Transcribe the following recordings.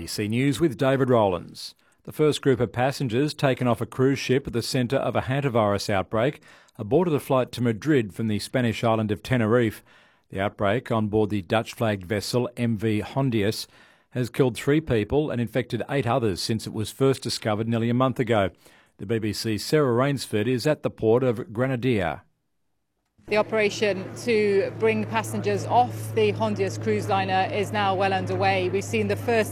ABC News with David Rowlands. The first group of passengers taken off a cruise ship at the centre of a hantavirus outbreak aborted a flight to Madrid from the Spanish island of Tenerife. The outbreak on board the Dutch-flagged vessel MV Hondius has killed 3 people and infected 8 others since it was first discovered nearly a month ago. The BBC's Sarah Rainsford is at the port of Granadilla. The operation to bring passengers off the Hondius cruise liner is now well underway. We've seen the first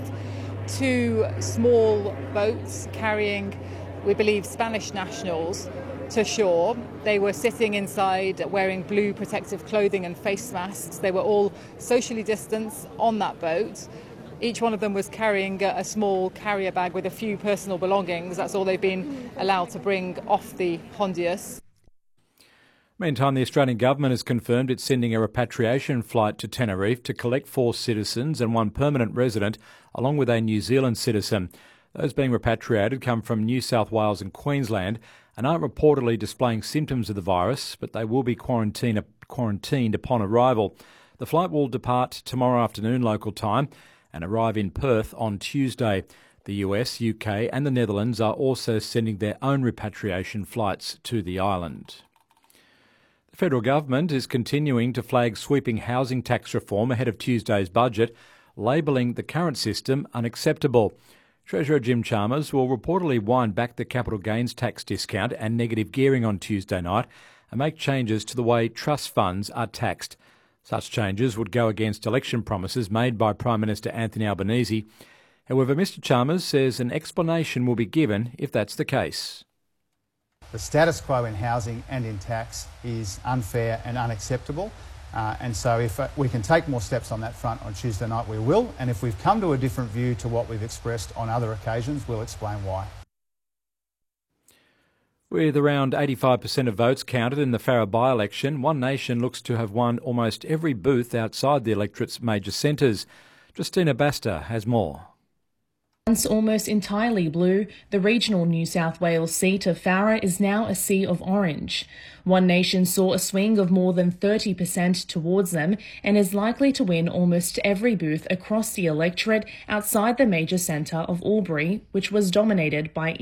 2 small boats carrying, we believe, Spanish nationals to shore. They were sitting inside wearing blue protective clothing and face masks. They were all socially distanced on that boat. Each one of them was carrying a small carrier bag with a few personal belongings. That's all they've been allowed to bring off the Hondius. Meantime, the Australian government has confirmed it's sending a repatriation flight to Tenerife to collect 4 citizens and 1 permanent resident, along with a New Zealand citizen. Those being repatriated come from New South Wales and Queensland and aren't reportedly displaying symptoms of the virus, but they will be quarantined upon arrival. The flight will depart tomorrow afternoon local time and arrive in Perth on Tuesday. The US, UK and the Netherlands are also sending their own repatriation flights to the island. The federal government is continuing to flag sweeping housing tax reform ahead of Tuesday's budget, labelling the current system unacceptable. Treasurer Jim Chalmers will reportedly wind back the capital gains tax discount and negative gearing on Tuesday night and make changes to the way trust funds are taxed. Such changes would go against election promises made by Prime Minister Anthony Albanese. However, Mr Chalmers says an explanation will be given if that's the case. The status quo in housing and in tax is unfair and unacceptable. And so if we can take more steps on that front on Tuesday night, we will. And if we've come to a different view to what we've expressed on other occasions, we'll explain why. With around 85% of votes counted in the Farrer by-election, One Nation looks to have won almost every booth outside the electorate's major centres. Justina Basta has more. Once almost entirely blue, the regional New South Wales seat of Farrer is now a sea of orange. One Nation saw a swing of more than 30% towards them and is likely to win almost every booth across the electorate outside the major centre of Albury, which was dominated by